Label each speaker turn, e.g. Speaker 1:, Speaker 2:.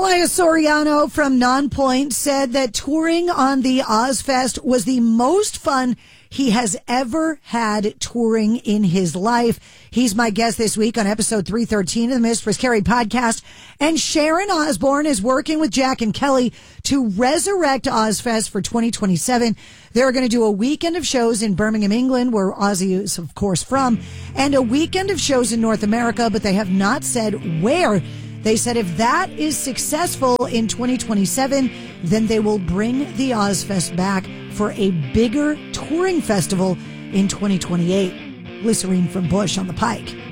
Speaker 1: Elias Soriano from Nonpoint said that touring on the Ozfest was the most fun he has ever had touring in his life. He's my guest this week on episode 313 of the Mistress Carrie podcast. And Sharon Osbourne is working with Jack and Kelly to resurrect Ozfest for 2027. They're going to do a weekend of shows in Birmingham, England, where Ozzy is, of course, from, and a weekend of shows in North America, but they have not said where. They said if that is successful in 2027, then they will bring the Ozfest back for a bigger touring festival in 2028. Glycerine from Bush on the Pike.